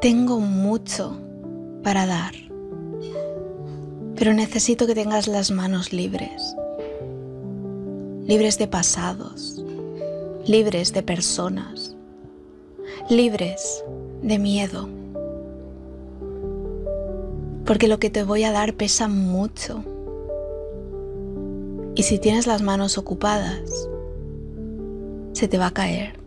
Tengo mucho para dar, pero necesito que tengas las manos libres. Libres de pasados, libres de personas, libres de miedo. Porque lo que te voy a dar pesa mucho. Y si tienes las manos ocupadas, se te va a caer.